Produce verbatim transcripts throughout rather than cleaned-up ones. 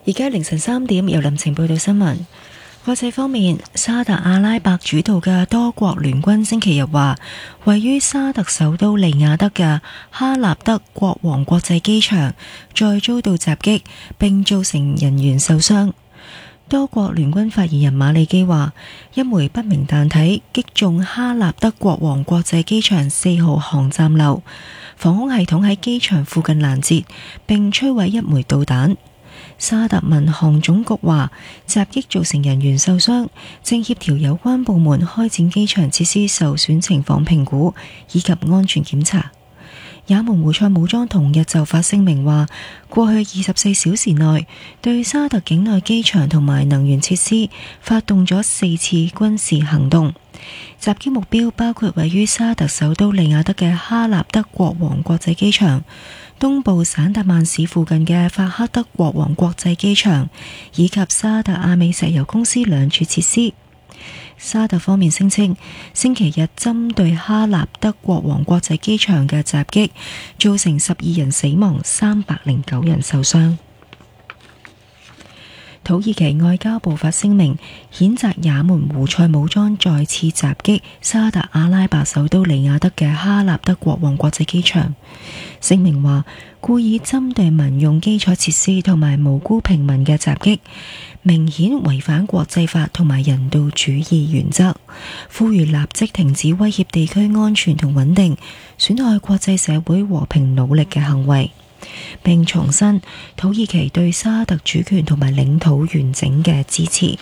而家凌晨三點，由林晴報道新聞。國際方面，沙特阿拉伯主導嘅多國聯軍星期日話，位於沙特首都利雅得嘅哈納德國王國際機場再遭到襲擊，並造成人員受傷。多國聯軍發言人馬利基話，一枚不明彈體擊中哈納德國王國際機場四號航站樓，防空系統喺機場附近攔截，並摧毀一枚導彈。沙特民航總局話，襲擊造成人員受傷，正協調有關部門開展機場設施受損情況評估以及安全檢查。也門胡塞武裝同日就發聲明話，過去二十四小時內對沙特境內機場同埋能源設施發動咗四次軍事行動，襲擊目標包括位於沙特首都利雅得嘅哈納德國王國際機場、東部省達曼市附近嘅法克德國王國際機場以及沙特阿美石油公司兩處設施。沙特方面聲稱，星期日針對哈納德國王國際機場嘅襲擊，造成十二人死亡、三百零九人受傷。土耳其外交部發聲明，譴責也門胡塞武裝再次襲擊沙特阿拉伯首都利雅得嘅哈納德國王國際機場。聲明話，故意針對民用基礎設施同埋無辜平民嘅襲擊，明顯違反國際法同埋人道主義原則，呼籲立即停止威脅地區安全同穩定、損害國際社會和平努力嘅行為，並重申土耳其對沙特主權同埋領土完整嘅支持。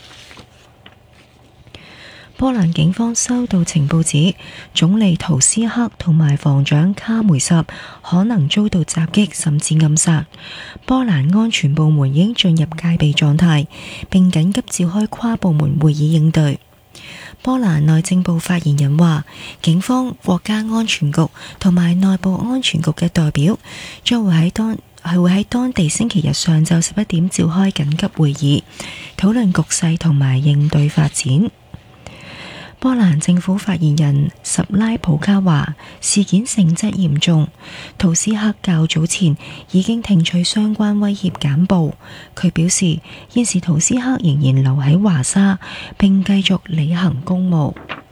波蘭警方收到情報指，總理圖斯克同埋防長卡梅什可能遭到襲擊甚至暗殺。波蘭安全部門已經進入戒備狀態，並緊急召開跨部門會議應對。波蘭內政部發言人話，警方、國家安全局同埋內部安全局嘅代表將會喺當係會喺當地星期日上晝十一點召開緊急會議，討論局勢同埋應對發展。波蘭政府發言人什拉普卡話，事件性質嚴重，圖斯克較早前已經聽取相關威脅簡報。佢表示，現時圖斯克仍然留喺華沙，並繼續履行公務。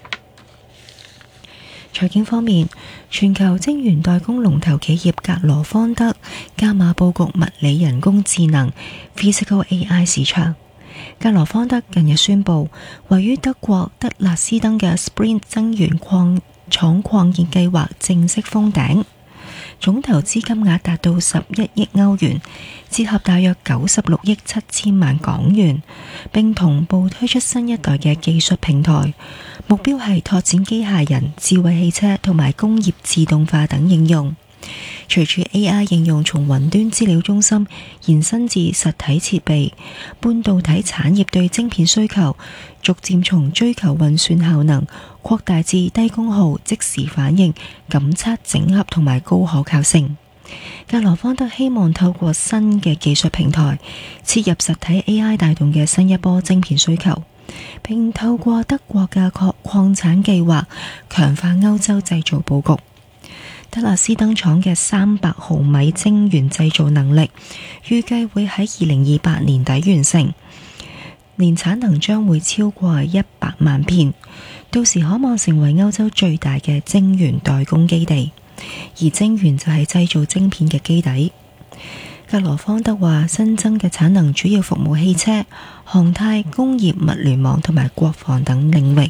財經方面，全球晶圓代工龍頭企業格羅方德加碼佈局物理人工智能 （Physical A I） 市場。格羅方德近日宣布，位於德國德勒斯登嘅 Sprint 晶圓礦廠擴建計劃正式封頂，總投資金額達到十一億歐元，折合大約九十六億七千萬港元，並同步推出新一代嘅技術平台，目標係拓展機械人、智慧汽車同埋工業自動化等應用。隨住 A I 應用從雲端資料中心延伸至實體設備，半導體產業對晶片需求逐漸從追求運算效能擴大至低功耗、即時反應、感測、整合同埋高可靠性。格羅方德希望透過新嘅技術平台切入實體 A I 帶動嘅新一波晶片需求，並透過德國嘅礦礦產計劃強化歐洲製造佈局。德勒斯登廠嘅三百毫米晶圓製造能力，預計會喺二零二八年底完成，年產能將會超過一百萬片，到時可望成為歐洲最大嘅晶圓代工基地，而晶圓就係製造晶片嘅基底。格羅方德話，新增嘅產能主要服務汽車、航太、工業、物聯網同埋國防等領域。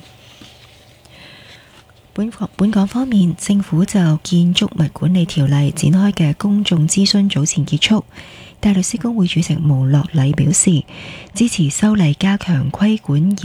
本港本港方面，政府就建築物管理條例展開嘅公眾諮詢早前結束，大律師公會主席毛樂禮表示支持修例加強規管業